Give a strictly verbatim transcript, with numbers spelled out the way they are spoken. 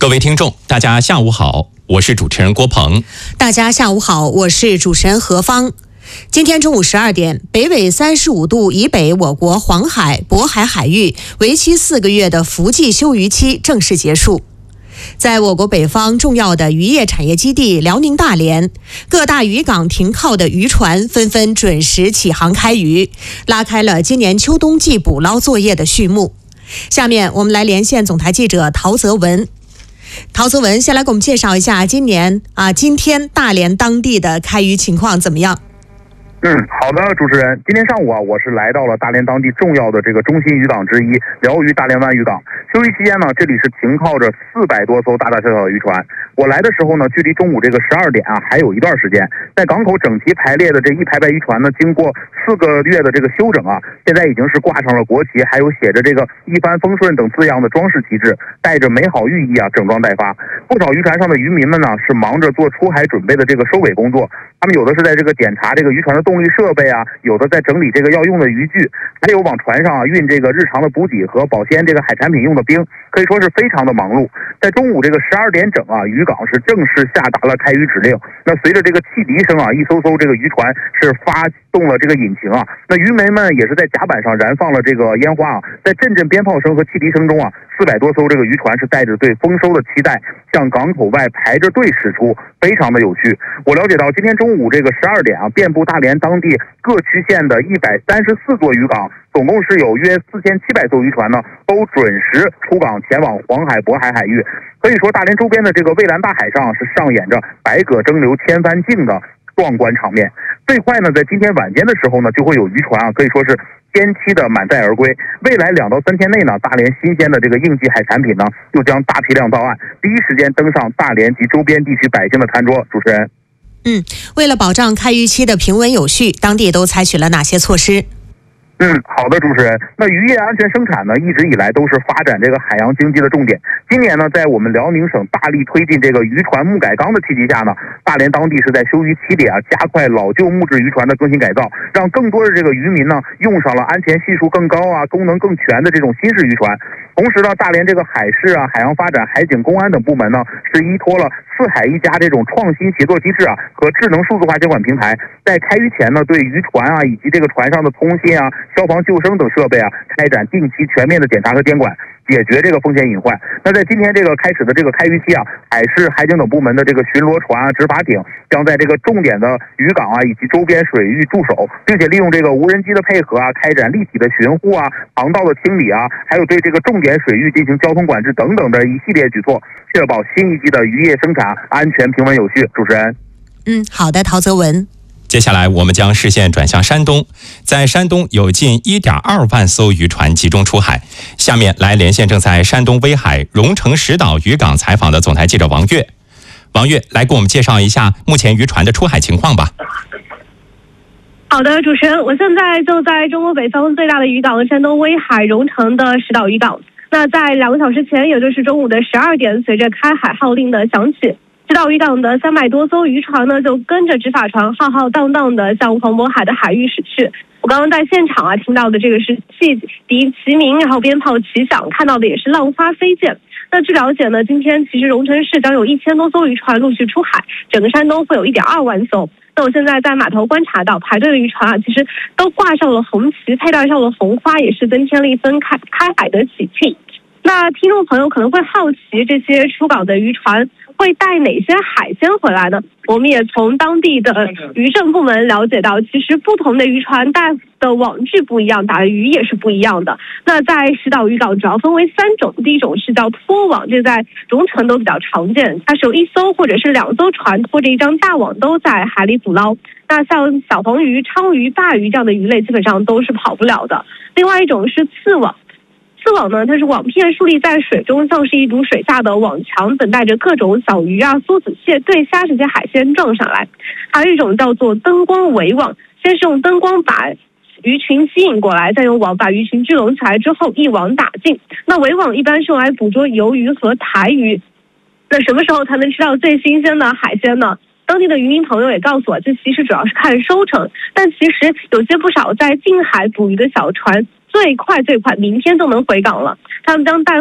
各位听众，大家下午好，我是主持人郭鹏。 大家下午好，我是主持人何芳。今天中午十二点，北纬三十五度以北我国黄海、渤海海域为期四个月的伏季休渔期正式结束。在我国北方重要的渔业产业基地辽宁大连，各大渔港停靠的渔船纷纷准时起航开渔，拉开了今年秋冬季捕捞作业的序幕。下面我们来连线总台记者陶泽文。陶泽文，先来给我们介绍一下今年啊，今天大连当地的开渔情况怎么样？ 嗯，好的，主持人，今天上午啊，我是来到了大连当地重要的这个中心渔港之一辽渔大连湾渔港。休渔期间呢，这里是停靠着四百多艘大大小小的渔船。我来的时候呢，距离中午这个十二点啊，还有一段时间。在港口整齐排列的这一排排渔船呢，经过四个月的这个休整啊，现在已经是挂上了国旗，还有写着这个一帆风顺等字样的装饰旗帜，带着美好寓意啊，整装待发。不少渔船上的渔民们呢，是忙着做出海准备的这个收尾工作。他们有的是在这个检查这个渔船的动力设备啊，有的在整理这个要用的渔具，还有往船上啊运这个日常的补给和保鲜这个海产品用的冰，可以说是非常的忙碌。在中午这个十二点整啊，渔港是正式下达了开渔指令。那随着这个汽笛声啊，一艘艘这个渔船是发动了这个引擎啊，那渔民们也是在甲板上燃放了这个烟花啊，在阵阵鞭炮声和汽笛声中啊，四百多艘这个渔船是带着对丰收的期待，向港口外排着队驶出，非常的有趣。我了解到，今天中午这个十二点啊，遍布大连当地各区县的一百三十四座渔港，总共是有约四千七百艘渔船呢，都准时出港前往黄海、渤海海域。可以说，大连周边的这个蔚蓝大海上是上演着百舸争流千帆竞的壮观场面。最快呢，在今天晚间的时候呢，就会有渔船啊，可以说是先期的满载而归。未来两到三天内呢，大连新鲜的这个应季海产品呢，又将大批量到岸，第一时间登上大连及周边地区百姓的餐桌。主持人， 嗯，为了保障开渔期的平稳有序，当地都采取了哪些措施？ 嗯，好的，主持人。那渔业安全生产呢，一直以来都是发展这个海洋经济的重点。今年呢，在我们辽宁省大力推进这个渔船木改钢的契机下呢，大连当地是在休渔期里啊，加快老旧木质渔船的更新改造，让更多的这个渔民呢，用上了安全系数更高啊、功能更全的这种新式渔船。同时呢，大连这个海事啊、海洋发展、海警、公安等部门呢，是依托了四海一家这种创新协作机制啊和智能数字化监管平台，在开渔前呢，对渔船啊以及这个船上的通信啊、消防救生等设备啊，开展定期全面的检查和监管，解决这个风险隐患。那在今天这个开始的这个开渔期啊，海事、海警等部门的这个巡逻船啊、执法艇将在这个重点的渔港啊以及周边水域驻守，并且利用这个无人机的配合啊，开展立体的巡护啊、航道的清理啊，还有对这个重点水域进行交通管制等等的一系列举措，确保新一季的渔业生产安全、平稳有序。主持人， 嗯，好的，陶泽文。 接下来我们将视线转向山东，在山东有近 一点二万艘渔船集中出海。下面来连线正在山东威海荣成石岛渔港采访的总台记者王悦。王悦，来给我们介绍一下目前渔船的出海情况吧。 好的，主持人，我现在就在中国北方最大的渔港山东威海荣成的石岛渔港。那在两个小时前，也就是中午的十二点，随着开海号令的响起，石岛渔港的三百多艘渔船呢，就跟着执法船浩浩荡荡的向黄渤海的海域驶去。我刚刚在现场啊，听到的这个是汽笛齐鸣，然后鞭炮齐响，看到的也是浪花飞溅。那据了解呢，今天其实荣成市将有一千多艘渔船陆续出海，整个山东会有一点二万艘。那我现在在码头观察到，排队的渔船啊，其实都挂上了红旗，佩戴上了红花，也是增添了一分开开海的喜气。那听众朋友可能会好奇，这些出港的渔船会带哪些海鲜回来呢？我们也从当地的渔政部门了解到，其实不同的渔船带的网具不一样，打的鱼也是不一样的。那在石岛渔港主要分为三种，第一种是叫拖网，这在荣成都比较常见，它是有一艘或者是两艘船拖着一张大网都在海里捕捞。那像小黄鱼、鲳鱼、鲅鱼这样的鱼类基本上都是跑不了的。另外一种是刺网。刺网呢，它是网片竖立在水中，像是一堵水下的网墙，等待着各种小鱼啊、梭子、蟹、对虾这些海鲜撞上来。还有一种叫做灯光围网，先是用灯光把鱼群吸引过来，再用网把鱼群聚拢起来之后一网打尽。那围网一般是用来捕捉鱿鱼和台鱼。那什么时候才能吃到最新鲜的海鲜呢？当地的渔民朋友也告诉我，这其实主要是看收成，但其实有些不少在近海捕鱼的小船，最快最快明天就能回港了，他们将带